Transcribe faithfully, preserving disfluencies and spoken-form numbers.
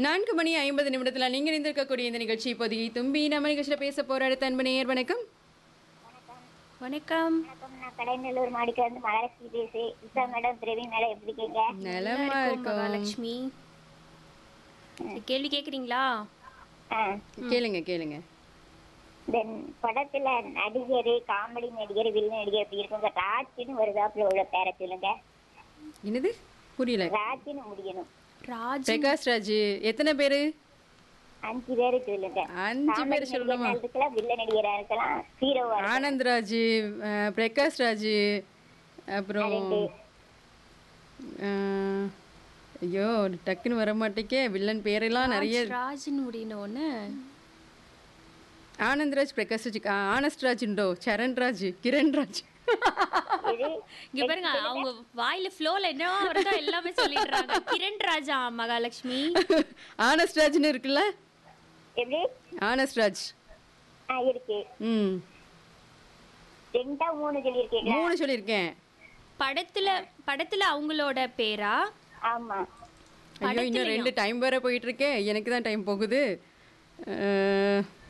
நான்கு மணி ஐம்பது நிமிடத்தில் நீங்கள் இருந்திருக்கக்கூடிய இந்த நிகழ்ச்சி இப்போதைக்கு தும்பி நம்ம நிகழ்ச்சியில் பேச போகிற அடுத்த அன்பு நேயர் வணக்கம். வணக்கம். வணக்கம். நான் கடைநல்லூர் மாடிக்கு வந்து மகாலட்சுமி பேசு. உஷா மேடம், பிரவீன் மேடம் எப்படி இருக்கீங்க? நலமா இருக்கும். மகாலட்சுமி கேள்வி கேக்குறீங்களா? கேளுங்க கேளுங்க. தென் படத்துல நடிகர், காமெடி நடிகர், வில்லன் நடிகர் எப்படி இருக்குங்க? ராஜ்னு வருதாப்புல உள்ள பேரை சொல்லுங்க. என்னது புரியல? ராஜ்னு முடியணும். ராஜ். பிரகாஷ் ராஜ். எத்தனை பேரு? அஞ்சு பேரு சொல்லுங்க. அஞ்சு பேர் சொல்லணுமா? இருக்கலாம், வில்லன் நடிகரா இருக்கலாம், ஹீரோவா இருக்கலாம். ஆனந்த் ராஜ், அஹ், பிரகாஷ் ராஜ், அப்புறம் அஹ், ஐயோ டக்குன்னு வர மாட்டேக்கே. வில்லன் பேரெல்லாம் நிறைய. ராஜ்னு முடியணும்னு. ஆனந்த்ராஜ், பிரகாஷ் ராஜ், ஆனஸ்ட் ராஜ் உண்டோ, சரண் ராஜ், கிரண் ராஜ். இது இங்க பாருங்க, அவங்க வாயில ஃப்ளோல என்ன வருதோ எல்லாமே சொல்லிடுறாங்க. கிரண் ராஜா மகாலட்சுமி. ஆனஸ்ட் ராஜ்னு இருக்குல்ல? எப்படி? ஆனஸ்ட் ராஜ். ஆ இருக்கு. ம் ரெண்டா மூணு சொல்லியிருக்கீங்க? மூணு சொல்லியிருக்கேன். படத்துல படத்துல அவங்களோட பேரா? ஆமா. ஐயோ இன்னும் ரெண்டு டைம் வேற போயிட்டு இருக்கே. எனக்கு தான் டைம் போகுது. அஹ்,